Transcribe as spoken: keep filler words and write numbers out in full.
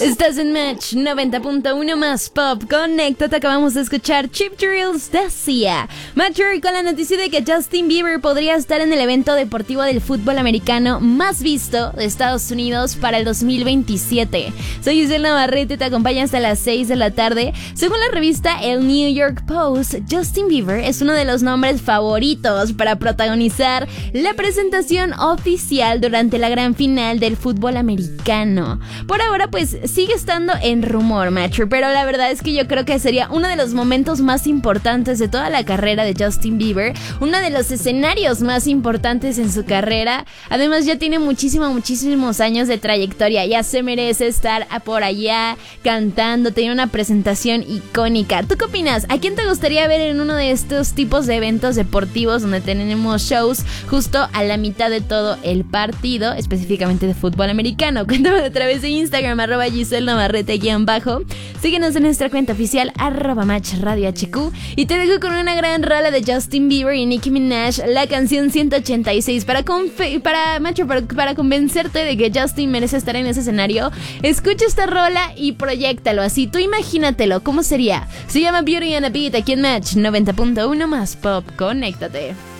Estás en Match noventa punto uno más Pop. Conéctate, acabamos de escuchar Cheap Thrills de Sia. Match con la noticia de que Justin Bieber podría estar en el evento deportivo del fútbol americano más visto de Estados Unidos para el dos mil veintisiete. Soy Giselle Navarrete, te acompaña hasta las seis de la tarde. Según la revista El New York Post, Justin Bieber es uno de los nombres favoritos para protagonizar la presentación oficial durante la gran final del fútbol americano. Por ahora, pues sigue estando en rumor, Matcher, pero la verdad es que yo creo que sería uno de los momentos más importantes de toda la carrera de Justin Bieber, uno de los escenarios más importantes en su carrera. Además, ya tiene muchísimos, muchísimos años de trayectoria, ya se merece estar por allá cantando, tiene una presentación icónica. ¿Tú qué opinas? ¿A quién te gustaría ver en uno de estos tipos de eventos deportivos donde tenemos shows justo a la mitad de todo el partido, específicamente de fútbol americano? Cuéntame a través de Instagram, arroba Giselle Navarrete guión bajo. Síguenos en nuestra cuenta oficial, arroba Match Radio H Q. Y te dejo con una gran rola de Justin Bieber y Nicki Minaj, la canción ciento ochenta y seis. Para, confe- para, macho, para, para convencerte de que Justin merece estar en ese escenario, escucha esta rola y proyéctalo así. Tú imagínatelo, ¿cómo sería? Se llama Beauty and a Beat aquí en Match noventa punto uno más Pop. Conéctate.